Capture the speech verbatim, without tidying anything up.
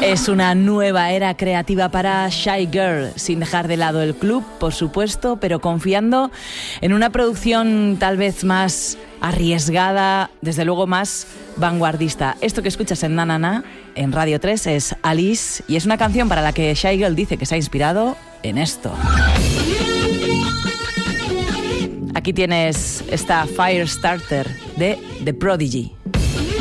Es una nueva era creativa para Shy Girl, sin dejar de lado el club, por supuesto, pero confiando en una producción tal vez más arriesgada, desde luego más vanguardista. Esto que escuchas en Na Na Na, en Radio tres, es Alice, y es una canción para la que Shy Girl dice que se ha inspirado en esto. Aquí tienes esta Firestarter de The Prodigy.